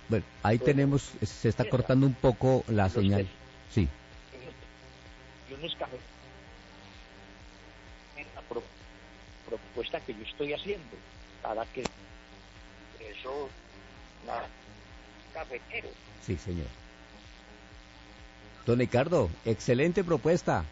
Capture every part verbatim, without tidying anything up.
Bueno, ahí Bueno, tenemos, se está cortando un poco la los señal. que- Sí, y unos cafés, la pro- propuesta que yo estoy haciendo para que eso, nada, cafetero. sí, señor. Don Ricardo, excelente propuesta.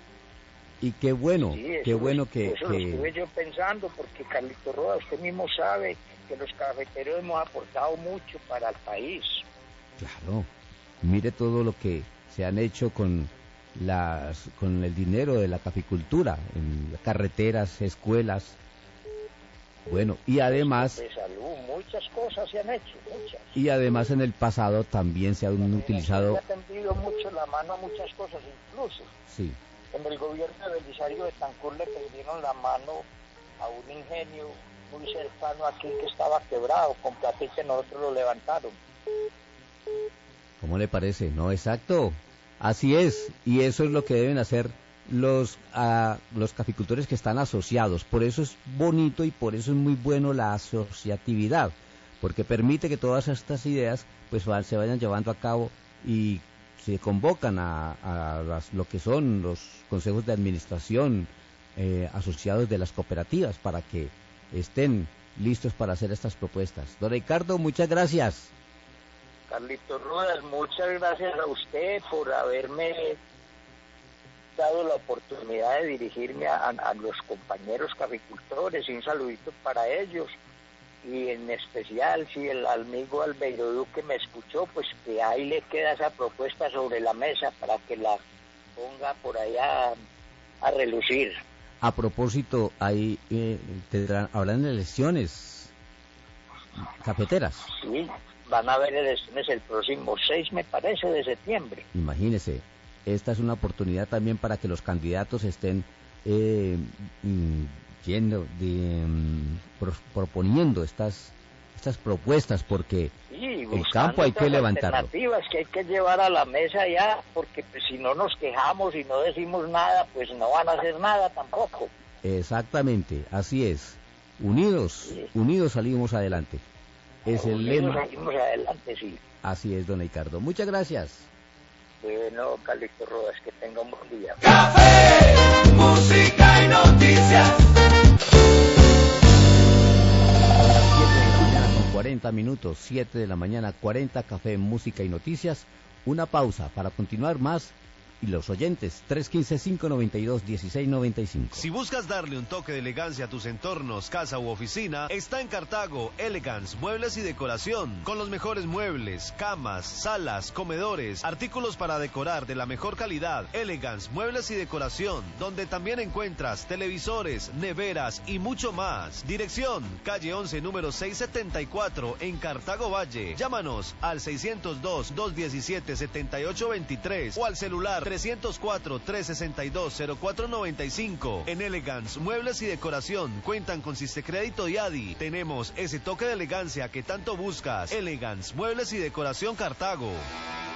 Y qué bueno, Sí, eso qué lo- bueno que... eso lo que... estuve yo pensando, porque Carlito Roa, usted mismo sabe que los cafeteros hemos aportado mucho para el país. Claro, mire todo lo que se han hecho con las con el dinero de la caficultura, en carreteras, escuelas. Bueno, y además, De salud, muchas cosas se han hecho, muchas. y además en el pasado también se han utilizado, Se ha tendido mucho la mano a muchas cosas, incluso sí, en el gobierno de Belisario Betancur le tendieron la mano a un ingenio muy cercano aquí que estaba quebrado, con platica que nosotros lo levantaron. ¿cómo le parece? No, exacto, así es, y eso es lo que deben hacer los ah, los caficultores que están asociados. Por eso es bonito y por eso es muy bueno la asociatividad, porque permite que todas estas ideas pues va- se vayan llevando a cabo y se convocan a, a las- lo que son los consejos de administración eh, asociados de las cooperativas para que estén listos para hacer estas propuestas. Don Ricardo, muchas gracias. Carlito Rodas, muchas gracias a usted por haberme dado la oportunidad de dirigirme a, a los compañeros caficultores, y un saludito para ellos, y en especial si el amigo Albeiro Duque me escuchó, pues que ahí le queda esa propuesta sobre la mesa para que la ponga por allá a relucir. A propósito, ahí eh, tendrán, habrán elecciones cafeteras. Sí, van a haber elecciones el próximo seis, me parece, de septiembre. Imagínese, esta es una oportunidad también para que los candidatos estén eh, mm, yendo, de, mm, pro- proponiendo estas estas propuestas, porque Sí, el buscando campo hay que otras levantarlo. alternativas que hay que llevar a la mesa ya, porque pues, si no nos quejamos y no decimos nada, pues no van a hacer nada tampoco. Exactamente, así es. Unidos, Sí. unidos salimos adelante. Es el Unidos lema. Seguimos adelante, sí. Así es, don Ricardo. Muchas gracias. Bueno, Carlito Rodas, que tenga un buen día. Café, música y noticias. siete de la mañana con cuarenta minutos, siete de la mañana cuarenta, café, música y noticias. Una pausa para continuar más. Y los oyentes, tres uno cinco, cinco nueve dos, uno seis nueve cinco. Si buscas darle un toque de elegancia a tus entornos, casa u oficina, está en Cartago Elegance Muebles y Decoración, con los mejores muebles, camas, salas, comedores, artículos para decorar de la mejor calidad. Elegance Muebles y Decoración, donde también encuentras televisores, neveras y mucho más. Dirección, calle once, número seiscientos setenta y cuatro, en Cartago Valle. Llámanos al seiscientos dos, doscientos diecisiete, setenta y ocho veintitrés o al celular trescientos cuatro, trescientos sesenta y dos, cero cuatro noventa y cinco. En Elegance Muebles y Decoración cuentan con Sistecrédito y A D I. Tenemos ese toque de elegancia que tanto buscas. Elegance Muebles y Decoración Cartago.